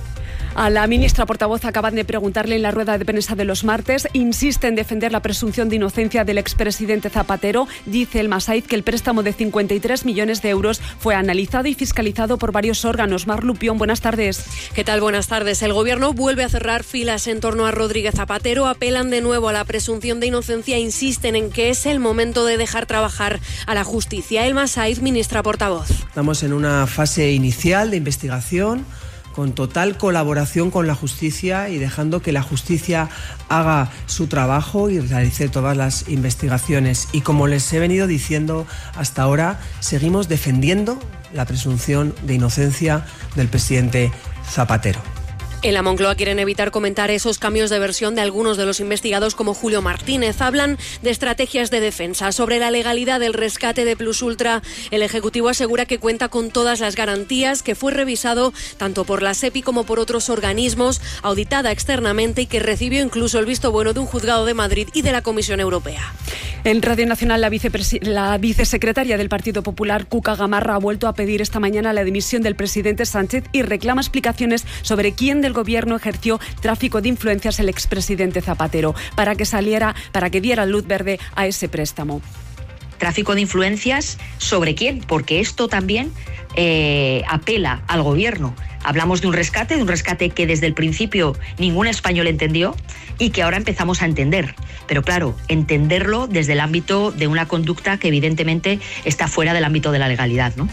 A la ministra portavoz acaban de preguntarle en la rueda de prensa de los martes. Insiste en defender la presunción de inocencia del expresidente Zapatero. Dice el Masaiz que el préstamo de cincuenta y tres millones de euros fue analizado y fiscalizado por varios órganos. Mar Lupión, buenas tardes. ¿Qué tal? Buenas tardes. El Gobierno vuelve a cerrar filas en torno a Rodríguez Zapatero. Apelan de nuevo a la presunción de inocencia e insisten en que es el momento de dejar trabajar a la justicia. El Masaiz, ministra portavoz. Estamos en una fase inicial de investigación, con total colaboración con la justicia y dejando que la justicia haga su trabajo y realice todas las investigaciones. Y como les he venido diciendo hasta ahora, seguimos defendiendo la presunción de inocencia del presidente Zapatero. En la Moncloa quieren evitar comentar esos cambios de versión de algunos de los investigados como Julio Martínez. Hablan de estrategias de defensa. Sobre la legalidad del rescate de Plus Ultra, el Ejecutivo asegura que cuenta con todas las garantías, que fue revisado tanto por la SEPI como por otros organismos, auditada externamente y que recibió incluso el visto bueno de un juzgado de Madrid y de la Comisión Europea. En Radio Nacional, la, la vicesecretaria del Partido Popular, Cuca Gamarra, ha vuelto a pedir esta mañana la dimisión del presidente Sánchez y reclama explicaciones sobre quién del Gobierno ejerció tráfico de influencias el expresidente Zapatero para que saliera, para que diera luz verde a ese préstamo. ¿Tráfico de influencias sobre quién? Porque esto también eh, apela al Gobierno. Hablamos de un rescate, de un rescate que desde el principio ningún español entendió y que ahora empezamos a entender. Pero claro, entenderlo desde el ámbito de una conducta que evidentemente está fuera del ámbito de la legalidad, ¿no?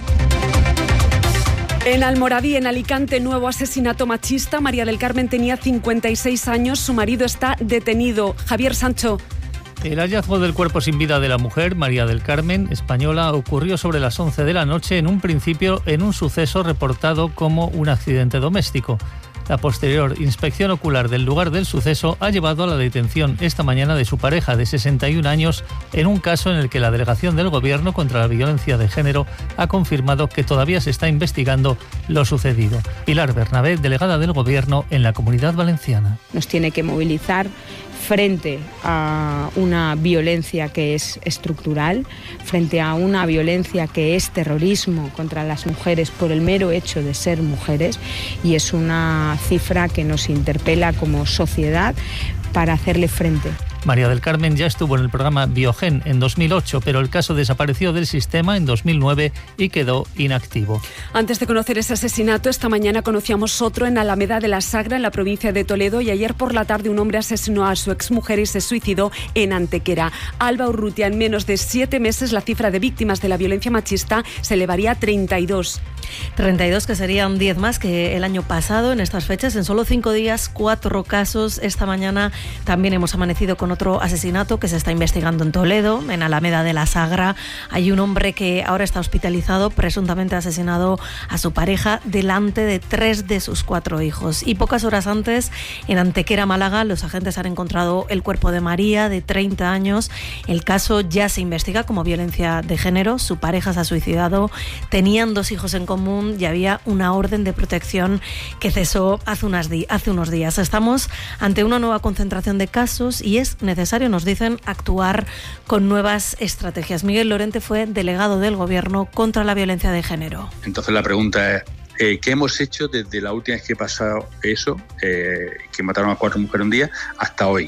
En Almoradí, en Alicante, nuevo asesinato machista. María del Carmen tenía cincuenta y seis años, su marido está detenido. Javier Sancho. El hallazgo del cuerpo sin vida de la mujer, María del Carmen, española, ocurrió sobre las once de la noche, en un principio en un suceso reportado como un accidente doméstico. La posterior inspección ocular del lugar del suceso ha llevado a la detención esta mañana de su pareja de sesenta y un años en un caso en el que la Delegación del Gobierno contra la Violencia de Género ha confirmado que todavía se está investigando lo sucedido. Pilar Bernabé, delegada del Gobierno en la Comunidad Valenciana. Nos tiene que movilizar frente a una violencia que es estructural, frente a una violencia que es terrorismo contra las mujeres por el mero hecho de ser mujeres, y es una cifra que nos interpela como sociedad para hacerle frente. María del Carmen ya estuvo en el programa Biogen en dos mil ocho, pero el caso desapareció del sistema en dos mil nueve y quedó inactivo. Antes de conocer ese asesinato, esta mañana conocíamos otro en Alameda de la Sagra, en la provincia de Toledo, y ayer por la tarde un hombre asesinó a su exmujer y se suicidó en Antequera. Alba Urrutia, en menos de siete meses la cifra de víctimas de la violencia machista se elevaría a treinta y dos. treinta y dos, que serían diez más que el año pasado en estas fechas. En solo cinco días, cuatro casos. Esta mañana también hemos amanecido con otro asesinato que se está investigando en Toledo, en Alameda de la Sagra. Hay un hombre que ahora está hospitalizado, presuntamente asesinado a su pareja delante de tres de sus cuatro hijos. Y pocas horas antes, en Antequera, Málaga, los agentes han encontrado el cuerpo de María, de treinta años. El caso ya se investiga como violencia de género. Su pareja se ha suicidado. Tenían dos hijos en común y había una orden de protección que cesó hace, unas di- hace unos días. Estamos ante una nueva concentración de casos y es necesario, nos dicen, actuar con nuevas estrategias. Miguel Lorente fue delegado del Gobierno contra la violencia de género. Entonces la pregunta es, eh, ¿qué hemos hecho desde la última vez que pasó eso, eh, que mataron a cuatro mujeres un día, hasta hoy?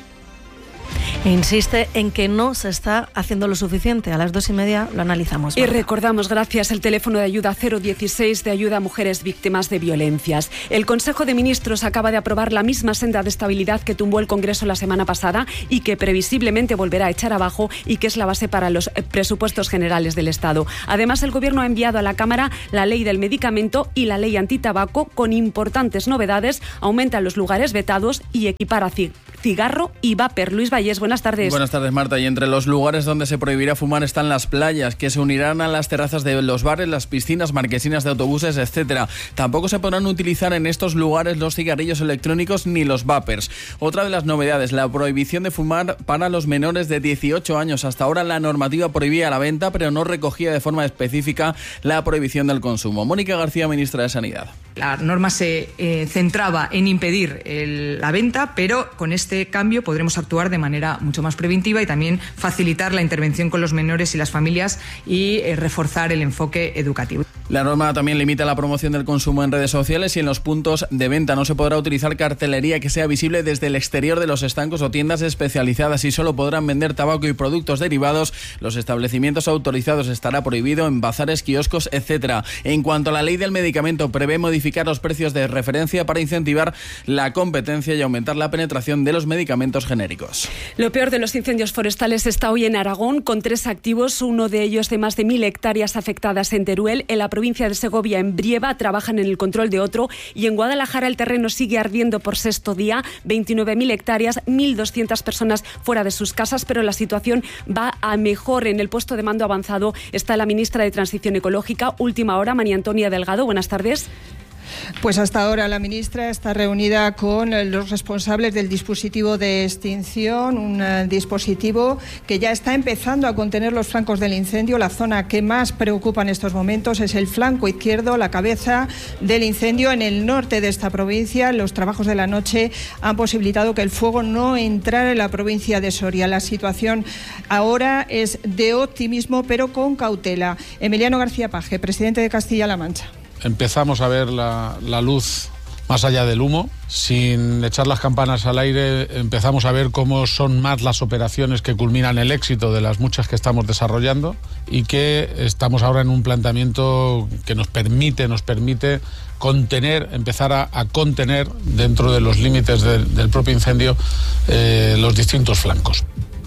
E insiste en que no se está haciendo lo suficiente. A las dos y media lo analizamos. Y Marta. recordamos, gracias, el teléfono de ayuda cero dieciséis de ayuda a mujeres víctimas de violencias. El Consejo de Ministros acaba de aprobar la misma senda de estabilidad que tumbó el Congreso la semana pasada y que previsiblemente volverá a echar abajo y que es la base para los presupuestos generales del Estado. Además, el Gobierno ha enviado a la Cámara la ley del medicamento y la ley antitabaco con importantes novedades. Aumenta los lugares vetados y equipara cigarro y vapor. Luis Vallés, buenas tardes. Buenas tardes, Marta. Y entre los lugares donde se prohibirá fumar están las playas, que se unirán a las terrazas de los bares, las piscinas, marquesinas de autobuses, etcétera. Tampoco se podrán utilizar en estos lugares los cigarrillos electrónicos ni los vapers. Otra de las novedades, la prohibición de fumar para los menores de dieciocho años. Hasta ahora la normativa prohibía la venta, pero no recogía de forma específica la prohibición del consumo. Mónica García, ministra de Sanidad. La norma se eh, centraba en impedir el, la venta, pero con este cambio podremos actuar de manera mucho más preventiva y también facilitar la intervención con los menores y las familias y eh, reforzar el enfoque educativo. La norma también limita la promoción del consumo en redes sociales y en los puntos de venta. No se podrá utilizar cartelería que sea visible desde el exterior de los estancos o tiendas especializadas y solo podrán vender tabaco y productos derivados. Los establecimientos autorizados estará prohibido en bazares, kioscos, etcétera. En cuanto a la ley del medicamento, prevé modificar los precios de referencia para incentivar la competencia y aumentar la penetración de los medicamentos genéricos. Lo peor de los incendios forestales está hoy en Aragón, con tres activos, uno de ellos de más de mil hectáreas afectadas en Teruel. En la provincia de Segovia, en Brieva, trabajan en el control de otro, y en Guadalajara el terreno sigue ardiendo por sexto día, veintinueve mil hectáreas, mil doscientas personas fuera de sus casas, pero la situación va a mejor. En el puesto de mando avanzado está la ministra de Transición Ecológica. Última hora, María Antonia Delgado, buenas tardes. Pues hasta ahora la ministra está reunida con los responsables del dispositivo de extinción, un uh, dispositivo que ya está empezando a contener los flancos del incendio. La zona que más preocupa en estos momentos es el flanco izquierdo, la cabeza del incendio en el norte de esta provincia. Los trabajos de la noche han posibilitado que el fuego no entrara en la provincia de Soria. La situación ahora es de optimismo, pero con cautela. Emiliano García Paje, presidente de Castilla-La Mancha. Empezamos a ver la, la luz más allá del humo. Sin echar las campanas al aire, empezamos a ver cómo son más las operaciones que culminan el éxito de las muchas que estamos desarrollando y que estamos ahora en un planteamiento que nos permite, nos permite contener, empezar a, a contener dentro de los límites de, del propio incendio eh, los distintos flancos.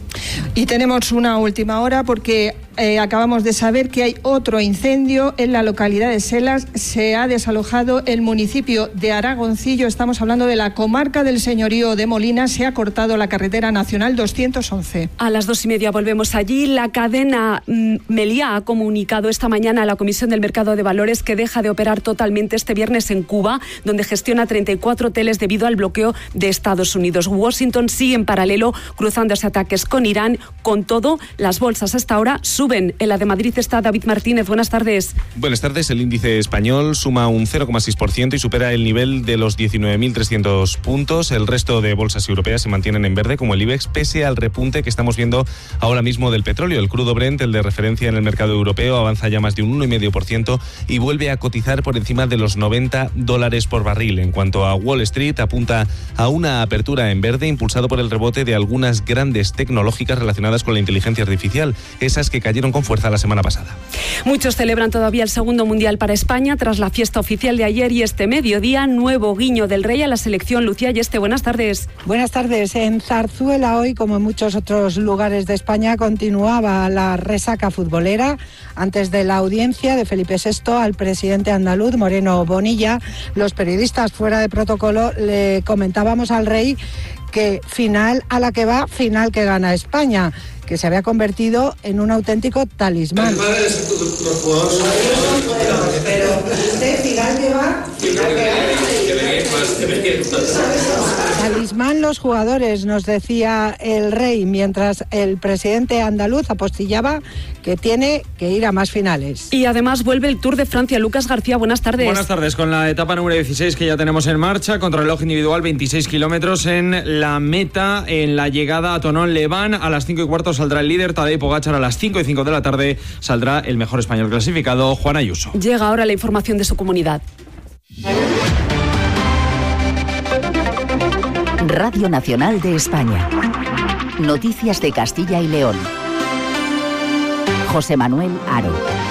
Y tenemos una última hora porque eh, acabamos de saber que hay otro incendio en la localidad de Selas. Se ha desalojado el municipio de Aragoncillo. Estamos hablando de la comarca del señorío de Molina. Se ha cortado la carretera nacional doscientos once. A las dos y media volvemos allí. La cadena mm, Meliá ha comunicado esta mañana a la Comisión del Mercado de Valores que deja de operar totalmente este viernes en Cuba, donde gestiona treinta y cuatro hoteles debido al bloqueo de Estados Unidos. Washington sigue en paralelo cruzándose ataques con Irán. Con todo, las bolsas hasta ahora suben Rubén, en la de Madrid está David Martínez. Buenas tardes. Buenas tardes. El índice español suma un cero coma seis por ciento y supera el nivel de los diecinueve mil trescientos puntos. El resto de bolsas europeas se mantienen en verde, como el IBEX, pese al repunte que estamos viendo ahora mismo del petróleo. El crudo Brent, el de referencia en el mercado europeo, avanza ya más de un uno coma cinco por ciento y vuelve a cotizar por encima de los noventa dólares por barril. En cuanto a Wall Street, apunta a una apertura en verde impulsado por el rebote de algunas grandes tecnológicas relacionadas con la inteligencia artificial, esas que cayeron con fuerza la semana pasada. Muchos celebran todavía el segundo mundial para España tras la fiesta oficial de ayer y este mediodía, nuevo guiño del Rey a la selección. Lucía Yeste, buenas tardes. Buenas tardes. En Zarzuela hoy, como en muchos otros lugares de España, continuaba la resaca futbolera. Antes de la audiencia de Felipe sexto al presidente andaluz, Moreno Bonilla, los periodistas fuera de protocolo le comentábamos al Rey que final a la que va, final que gana España, que se había convertido en un auténtico talismán. Pero usted final que va, final que gana. Talismán los jugadores, nos decía el Rey, mientras el presidente andaluz apostillaba que tiene que ir a más finales. Y además vuelve el Tour de Francia. Lucas García, buenas tardes. Buenas tardes, con la etapa número dieciséis que ya tenemos en marcha, contrarreloj individual, veintiséis kilómetros en la meta, en la llegada a Tonón-Leván. A las cinco y cuarto saldrá el líder Tadej Pogačar, a las cinco y cinco de la tarde saldrá el mejor español clasificado, Juan Ayuso. Llega ahora la información de su comunidad. Radio Nacional de España. Noticias de Castilla y León. José Manuel Aro.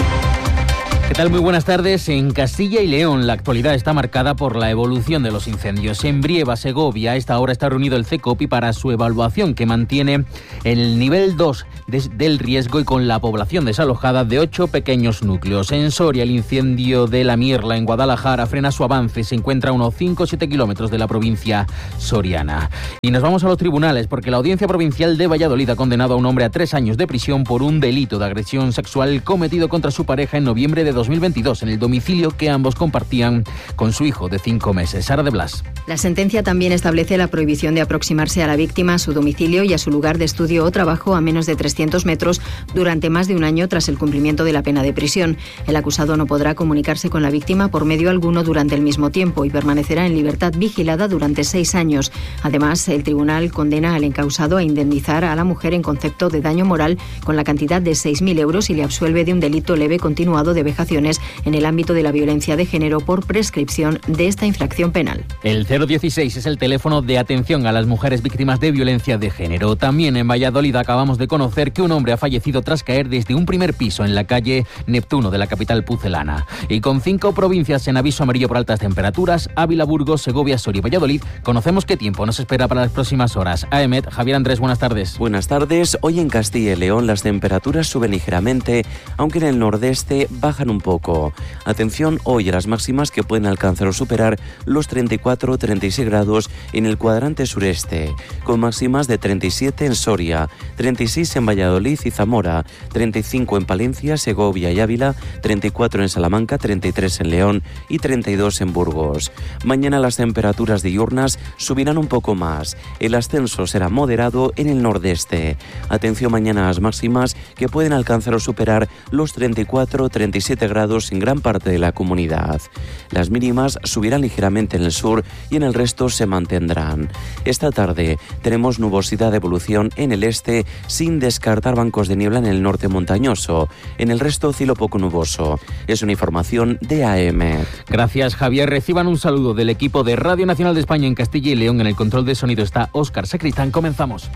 ¿Qué tal? Muy buenas tardes. En Castilla y León la actualidad está marcada por la evolución de los incendios. En Brieva, Segovia, a esta hora está reunido el CECOPI para su evaluación, que mantiene el nivel dos de, del riesgo y con la población desalojada de ocho pequeños núcleos. En Soria, el incendio de La Mierla, en Guadalajara, frena su avance. Se encuentra a unos cinco o siete kilómetros de la provincia soriana. Y nos vamos a los tribunales, porque la Audiencia Provincial de Valladolid ha condenado a un hombre a tres años de prisión por un delito de agresión sexual cometido contra su pareja en noviembre de dos mil veintidós en el domicilio que ambos compartían con su hijo de cinco meses. Sara de Blas. La sentencia también establece la prohibición de aproximarse a la víctima, a su domicilio y a su lugar de estudio o trabajo a menos de trescientos metros durante más de un año tras el cumplimiento de la pena de prisión. El acusado no podrá comunicarse con la víctima por medio alguno durante el mismo tiempo y permanecerá en libertad vigilada durante seis años. Además, el tribunal condena al encausado a indemnizar a la mujer en concepto de daño moral con la cantidad de seis mil euros y le absuelve de un delito leve continuado de vejación en el ámbito de la violencia de género por prescripción de esta infracción penal. El cero dieciséis es el teléfono de atención a las mujeres víctimas de violencia de género. También en Valladolid acabamos de conocer que un hombre ha fallecido tras caer desde un primer piso en la calle Neptuno de la capital pucelana. Y con cinco provincias en aviso amarillo por altas temperaturas, Ávila, Burgos, Segovia, Soria y Valladolid, conocemos qué tiempo nos espera para las próximas horas. A E M E T, Javier Andrés, buenas tardes. Buenas tardes. Hoy en Castilla y León las temperaturas suben ligeramente, aunque en el nordeste bajan un poco. Atención hoy a las máximas que pueden alcanzar o superar los treinta y cuatro a treinta y seis grados en el cuadrante sureste, con máximas de treinta y siete en Soria, treinta y seis en Valladolid y Zamora, treinta y cinco en Palencia, Segovia y Ávila, treinta y cuatro en Salamanca, treinta y tres en León y treinta y dos en Burgos. Mañana las temperaturas diurnas subirán un poco más. El ascenso será moderado en el nordeste. Atención mañana a las máximas que pueden alcanzar o superar los treinta y cuatro a treinta y siete grados en gran parte de la comunidad. Las mínimas subirán ligeramente en el sur y en el resto se mantendrán. Esta tarde tenemos nubosidad de evolución en el este, sin descartar bancos de niebla en el norte montañoso. En el resto, cielo poco nuboso. Es una información de A M E. Gracias, Javier. Reciban un saludo del equipo de Radio Nacional de España en Castilla y León. En el control de sonido está Óscar Sacristán. Comenzamos.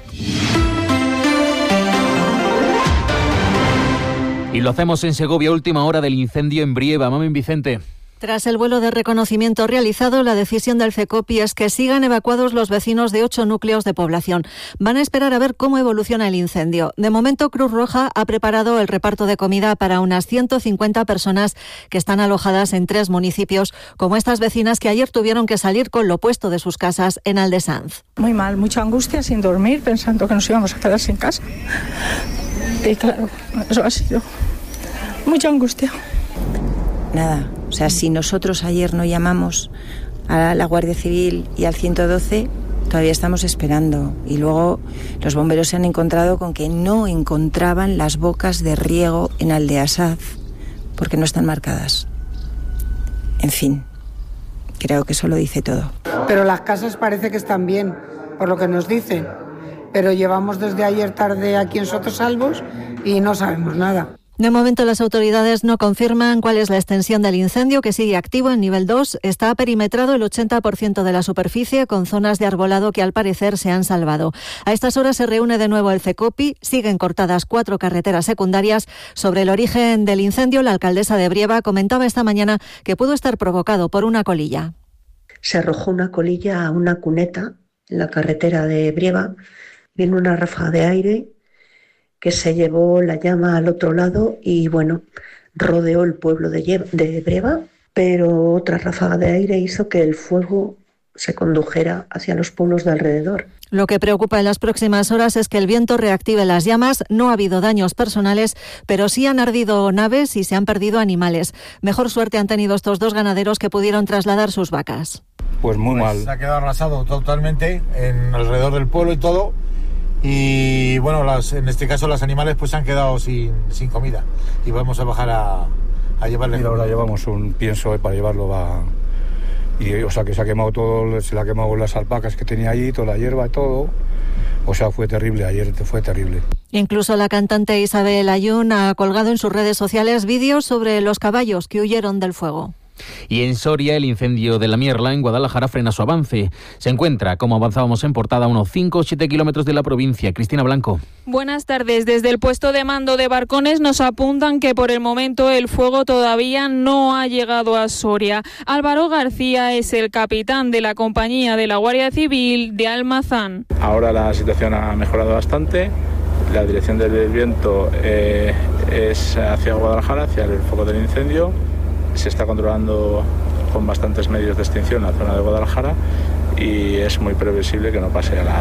Y lo hacemos en Segovia, última hora del incendio en Brieva. Mami Vicente. Tras el vuelo de reconocimiento realizado, la decisión del CECOPI es que sigan evacuados los vecinos de ocho núcleos de población. Van a esperar a ver cómo evoluciona el incendio. De momento, Cruz Roja ha preparado el reparto de comida para unas ciento cincuenta personas que están alojadas en tres municipios, como estas vecinas que ayer tuvieron que salir con lo opuesto de sus casas en Aldesanz. Muy mal, mucha angustia, sin dormir, pensando que nos íbamos a quedar sin casa. Y claro, eso ha sido mucha angustia. Nada, o sea, si nosotros ayer no llamamos a la Guardia Civil y al ciento doce, Todavía estamos esperando. Y luego los bomberos se han encontrado con que no encontraban las bocas de riego en Aldeasaz porque no están marcadas. En fin, creo que eso lo dice todo. Pero las casas parece que están bien, por lo que nos dicen. Pero llevamos desde ayer tarde aquí en Sotosalvos y no sabemos nada. De momento, las autoridades no confirman cuál es la extensión del incendio, que sigue activo en nivel dos. Está perimetrado el ochenta por ciento de la superficie, con zonas de arbolado que al parecer se han salvado. A estas horas se reúne de nuevo el CECOPI. Siguen cortadas cuatro carreteras secundarias. Sobre el origen del incendio, la alcaldesa de Brieva comentaba esta mañana que pudo estar provocado por una colilla. Se arrojó una colilla a una cuneta en la carretera de Brieva. Vino una ráfaga de aire que se llevó la llama al otro lado y, bueno, rodeó el pueblo de, Ye- de Brieva, pero otra ráfaga de aire hizo que el fuego se condujera hacia los pueblos de alrededor. Lo que preocupa en las próximas horas es que el viento reactive las llamas. No ha habido daños personales, pero sí han ardido naves y se han perdido animales. Mejor suerte han tenido estos dos ganaderos que pudieron trasladar sus vacas. Pues muy pues mal. Se ha quedado arrasado totalmente en alrededor del pueblo y todo. Y bueno, las, en este caso los animales pues se han quedado sin, sin comida y vamos a bajar a, a llevarles. Mira, ahora llevamos un pienso para llevarlo a... Y, o sea, que se ha quemado todo, se le ha quemado las alpacas que tenía allí, toda la hierba y todo. O sea, fue terrible, ayer fue terrible. Incluso la cantante Isabel Ayun ha colgado en sus redes sociales vídeos sobre los caballos que huyeron del fuego. Y en Soria, el incendio de la Mierla, en Guadalajara, frena su avance. Se encuentra, como avanzábamos en portada, a unos cinco o siete kilómetros de la provincia. Cristina Blanco. Buenas tardes. Desde el puesto de mando de Barcones nos apuntan que por el momento el fuego todavía no ha llegado a Soria. Álvaro García es el capitán de la compañía de la Guardia Civil de Almazán. Ahora la situación ha mejorado bastante. La dirección del viento eh, es hacia Guadalajara, hacia el foco del incendio. Se está controlando con bastantes medios de extinción la zona de Guadalajara y es muy previsible que no pase a la